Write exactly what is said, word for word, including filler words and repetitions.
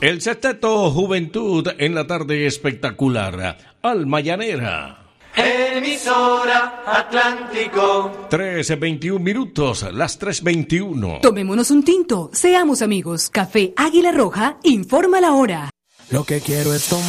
El sexteto Juventud en la tarde espectacular. Alma Llanera. Emisora Atlántico. trece veintiún minutos, las tres veintiuno. Tomémonos un tinto, seamos amigos. Café Águila Roja informa la hora. Lo que quiero es tomar.